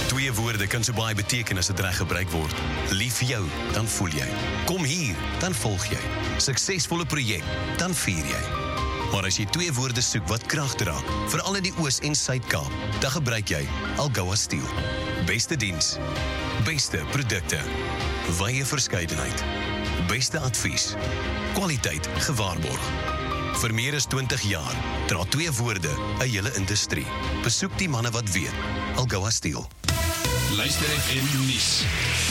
Twee woorde kan so baie beteken as dit reg gebruik word. Lief vir jou, dan voel jy. Kom hier, dan volg jy. Suksesvolle projek, dan vier jy. Maar as jy twee woorde soek wat krag dra, veral in die Oos- en Suid-Kaap, dan gebruik jy Algoa Steel. Beste diens, beste produkte, wye verskeidenheid, beste advies, kwaliteit gewaarborg. Vir meer as 20 jaar dra twee woorde 'n hele industrie. Besoek die manne wat weet. Algoa Steel. Luister FM nuus.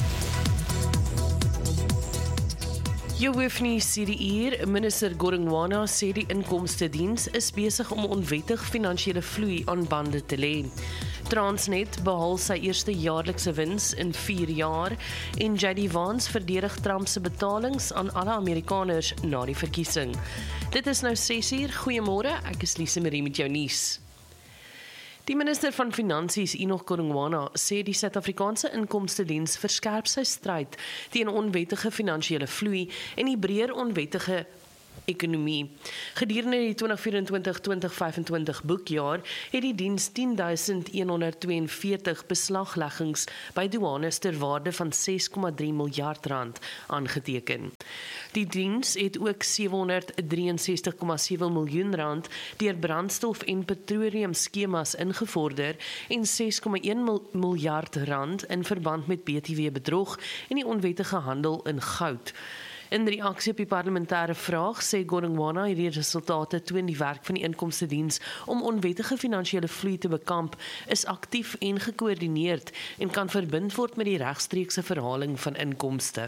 Jou hoofnuus sê die uur, minister Godongwana sê die inkomstediens is besig om onwettig finansiële vloei aan bande te lê. Transnet behaal sy eerste jaarlikse wins in 4 jaar en JD Vance verdedig Trump se betalings aan alle Amerikaners na die verkiesing. Dit is nou 6uur. Goeiemôre, ek is Lise Marie met jou nuus. Die minister van Finansies, Enoch Godongwana, sê die Suid-Afrikaanse Inkomstediens verskerp sy stryd teen onwettige finansiële vloei en die breër onwettige ekonomie. Gedurende die 2024-2025 boekjaar het die diens 10.142 beslagleggings by douanes ter waarde van 6,3 miljard rand aangeteken. Die diens het ook 763,7 miljoen rand deur brandstof- en petroleumskemas ingevorder en 6,1 miljard rand in verband met BTW-bedrog en die onwettige handel in goud. In reaksie op die parlementêre vraag sê Godongwana hierdie resultate toon die werk van die inkomstediens om onwettige finansiële vloei te bekamp is aktief en gekoördineerd en kan verbind word met die regstreekse verhaling van inkomste.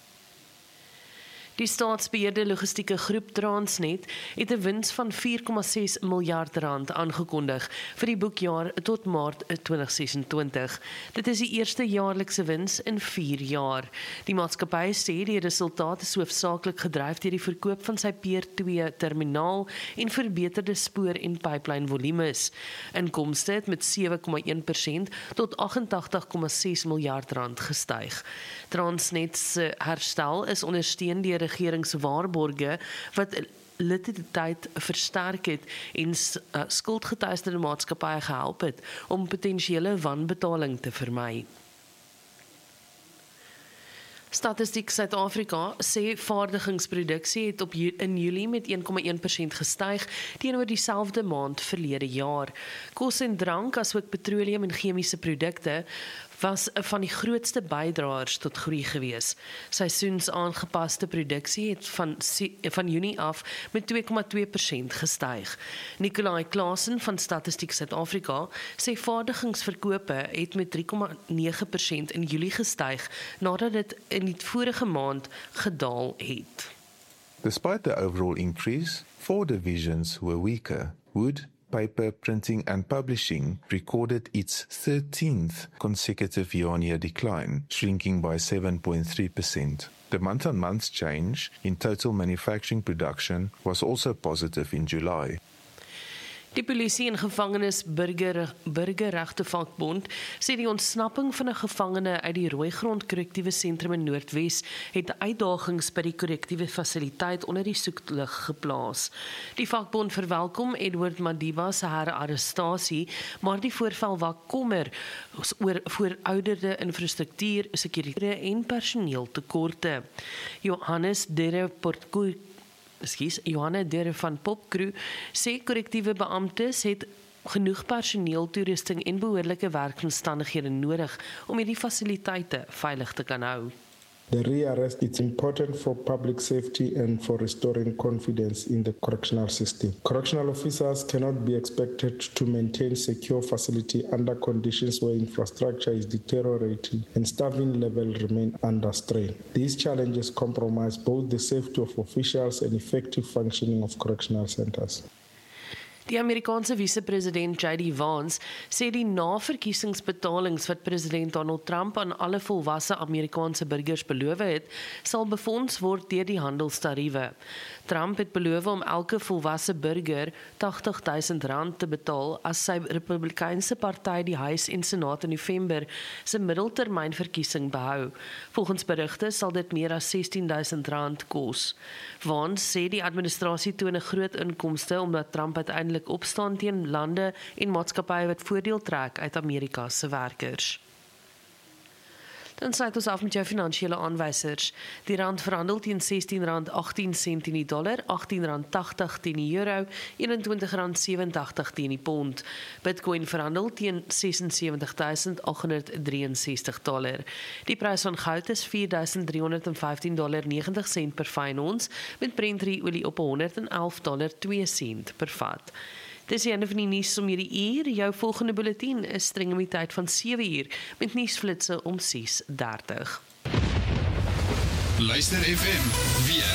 Die staatsbeheerde logistieke groep Transnet het 'n wins van 4,6 miljard rand aangekondig vir die boekjaar tot Maart 2026. Dit is die eerste jaarlikse wins in 4 jaar. Die maatskappy sê die resultaat is hoofsaaklik gedryf deur die verkoop van sy Pier 2 terminaal en verbeterde spoor- en pyplynvolumes. Inkomste het met 7,1% tot 88,6 miljard rand gestyg. Transnet se herstel is ondersteun deur regeringswaarborge wat likwiditeit versterk het en skuldgetuieerde maatskappye gehelp het om potensiële wanbetaling te vermy. Statistiek Suid-Afrika sê vaardigingsproduksie het in Julie met 1,1% gestyg teenoor dieselfde maand verlede jaar. Kos en drank asook petroleum en chemiese produkte was van die grootste bydraers tot groei gewees. Seisoensaangepaste produksie het van Junie af met 2,2% gestyg. Nicolai Klaasen van Statistiek Suid-Afrika sê vaardigingsverkope het met 3,9% in Julie gestyg nadat dit in die vorige maand gedaal het. Despite the overall increase, 4 divisions were weaker. Wood, paper, printing and publishing recorded its 13th consecutive year-on-year decline, shrinking by 7.3%. The month-on-month change in total manufacturing production was also positive in July. Die polisie en gevangenes burgerregte vakbond sê die ontsnapping van 'n gevangene uit die Rooigrond korrektiewe sentrum in Noordwes het uitdagings by die korrektiewe fasiliteit onder die soeklig geplaas. Die vakbond verwelkom Edward Madiba se herarrestasie, maar die voorval wek kommer oor verouderde infrastruktuur, sekuriteit en personeeltekorte. Johanna Dere van Popcrew sê korrektiewe beamptes het genoeg personeel, toerusting en behoorlike werkomstandighede nodig om hierdie fasiliteite veilig te kan hou. The rearrest is important for public safety and for restoring confidence in the correctional system. Correctional officers cannot be expected to maintain secure facility under conditions where infrastructure is deteriorating and staffing level remain under strain. These challenges compromise both the safety of officials and effective functioning of correctional centers. Die Amerikaanse vice-president JD Vance sê die naverkiesingsbetalings wat president Donald Trump aan alle volwasse Amerikaanse burgers beloof het, sal befonds word deur die handelstariewe. Trump het beloof om elke volwasse burger R80.000 te betaal as sy Republikeinse party die Huis en Senaat in November se middeltermynverkiesing behou. Volgens berigte sal dit meer as R16.000 kos. Vance sê die administrasie toon 'n groot inkomste omdat Trump uiteindelik opstaan teen lande en maatskappye wat voordeel trek uit Amerika se werkers. Dan sluit ons af met jou finansiële aanwysers. Die rand verhandel teen R16.18 teen die dollar, R18.80 teen die euro, R21.87 teen die pond. Bitcoin verhandel teen $76,863. Die prys van goud is $4,315.90 per fyn ons, met Brent olie op $111.02 per vat. Dis die einde van die nuus om hierdie uur. Jou volgende bulletin is streng om die tyd van 7 uur, met nuusflitse om 6:30. Luister FM weer.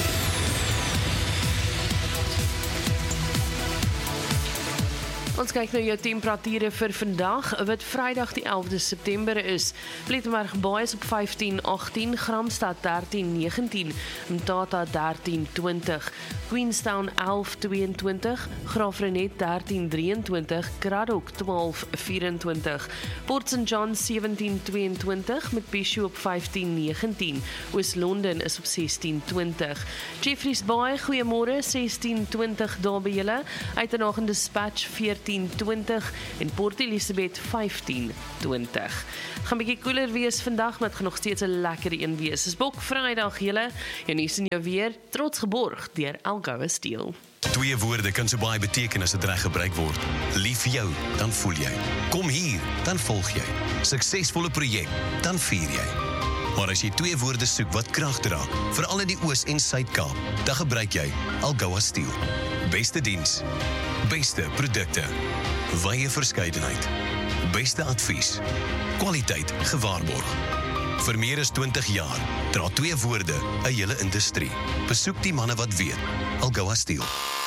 Ons kyk nou jou temperature vir vandag, wat Vrydag die 11de September is. Plettenberg Baai is op 15-18, Gramstad 13-19, Mthatha 13-20, Queenstown 11-22, Graafrenet 13-23, Kraddock 12-24, Port St. John 17-22, met Bishop op 15-19, Oos-London is op 16-20, Jeffreys Baai, goeiemôre, 16-20 daar by julle, Uitenhage en Dispatch 14-20 en Port Elizabeth 15-20. Gaan bietjie koeler wees vandag, maar het gaan nog steeds 'n lekker een wees. Dis Bok Vrydag julle, jou nuus en jou weer, trots geborg deur Algoa Steel. Twee woorde kan so baie beteken as dit reg gebruik word. Lief vir jou, dan voel jy. Kom hier, dan volg jy. Suksesvolle projek, dan vier jy. Maar as jy twee woorde soek wat krag dra, veral in die Oos- en Suid-Kaap, dan gebruik jy Algoa Steel. Beste diens, beste produkte, wye verskeidenheid, beste advies, kwaliteit gewaarborg. Vir meer as 20 jaar dra twee woorde 'n hele industrie. Besoek die manne wat weet. Algoa Steel.